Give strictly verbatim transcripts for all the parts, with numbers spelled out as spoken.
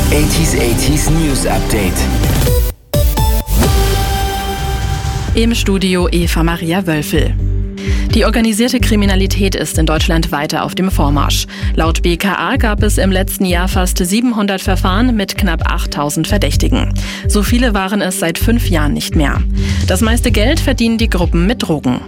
achtziger achtziger News Update. Im Studio Eva Maria Wölfel. Die organisierte Kriminalität ist in Deutschland weiter auf dem Vormarsch. Laut B K A gab es im letzten Jahr fast siebenhundert Verfahren mit knapp achttausend Verdächtigen. So viele waren es seit fünf Jahren nicht mehr. Das meiste Geld verdienen die Gruppen mit Drogen.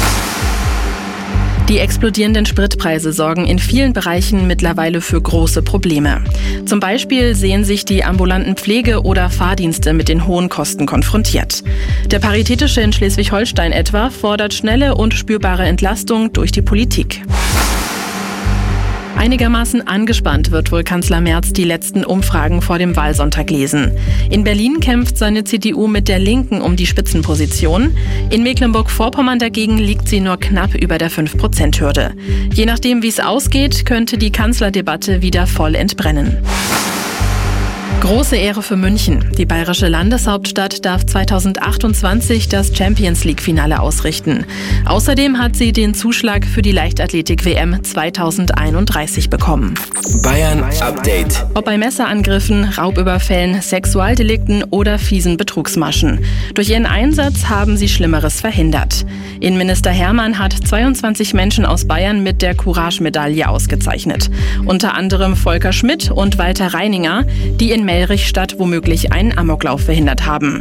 Die explodierenden Spritpreise sorgen in vielen Bereichen mittlerweile für große Probleme. Zum Beispiel sehen sich die ambulanten Pflege- oder Fahrdienste mit den hohen Kosten konfrontiert. Der Paritätische in Schleswig-Holstein etwa fordert schnelle und spürbare Entlastung durch die Politik. Einigermaßen angespannt wird wohl Kanzler Merz die letzten Umfragen vor dem Wahlsonntag lesen. In Berlin kämpft seine C D U mit der Linken um die Spitzenposition. In Mecklenburg-Vorpommern dagegen liegt sie nur knapp über der fünf Prozent Hürde. Je nachdem, wie es ausgeht, könnte die Kanzlerdebatte wieder voll entbrennen. Große Ehre für München. Die bayerische Landeshauptstadt darf zweitausendachtundzwanzig das Champions-League-Finale ausrichten. Außerdem hat sie den Zuschlag für die Leichtathletik-W M zweitausendeinunddreißig bekommen. Bayern Update. Ob bei Messerangriffen, Raubüberfällen, Sexualdelikten oder fiesen Betrugsmaschen. Durch ihren Einsatz haben sie Schlimmeres verhindert. Innenminister Hermann hat zweiundzwanzig Menschen aus Bayern mit der Courage-Medaille ausgezeichnet. Unter anderem Volker Schmidt und Walter Reininger, die in Melrichstadt womöglich einen Amoklauf verhindert haben.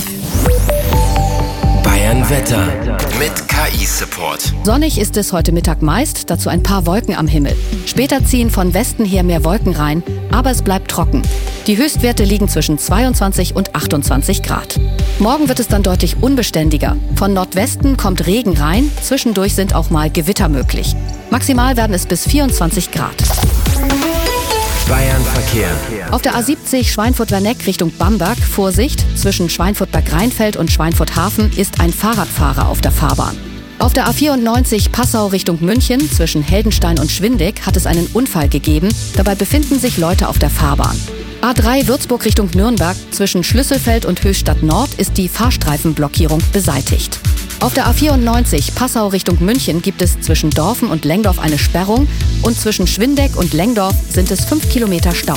Bayern Wetter mit K I-Support. Sonnig ist es heute Mittag meist, dazu ein paar Wolken am Himmel. Später ziehen von Westen her mehr Wolken rein, aber es bleibt trocken. Die Höchstwerte liegen zwischen zweiundzwanzig und achtundzwanzig Grad. Morgen wird es dann deutlich unbeständiger. Von Nordwesten kommt Regen rein, zwischendurch sind auch mal Gewitter möglich. Maximal werden es bis vierundzwanzig Grad. Bayern Verkehr. Auf der A siebzig Schweinfurt-Werneck Richtung Bamberg, Vorsicht, zwischen Schweinfurt-Berg-Rheinfeld und Schweinfurt-Hafen ist ein Fahrradfahrer auf der Fahrbahn. Auf der A vierundneunzig Passau Richtung München, zwischen Heldenstein und Schwindeck, hat es einen Unfall gegeben. Dabei befinden sich Leute auf der Fahrbahn. A drei Würzburg Richtung Nürnberg, zwischen Schlüsselfeld und Höchstadt Nord ist die Fahrstreifenblockierung beseitigt. Auf der A vierundneunzig Passau Richtung München gibt es zwischen Dorfen und Lengdorf eine Sperrung und zwischen Schwindeck und Lengdorf sind es fünf Kilometer Stau.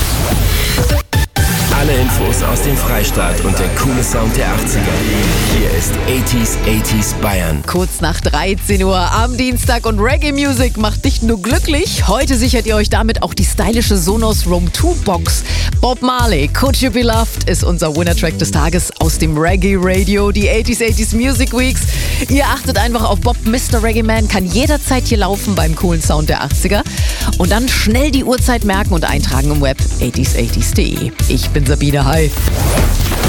Alle Infos aus dem Freistaat und der coole Sound der achtziger. Hier ist achtziger achtziger Bayern. Kurz nach dreizehn Uhr am Dienstag und Reggae Music macht nicht nur glücklich. Heute sichert ihr euch damit auch die stylische Sonos Roam zwei Box. Bob Marley, Could You Be Loved ist unser Winner-Track des Tages aus dem Reggae Radio, die achtziger achtziger Music Weeks. Ihr achtet einfach auf Bob, Mister Reggae Man, kann jederzeit hier laufen beim coolen Sound der achtziger. Und dann schnell die Uhrzeit merken und eintragen im Web achtziger achtziger punkt de. Ich bin Sabine, hi.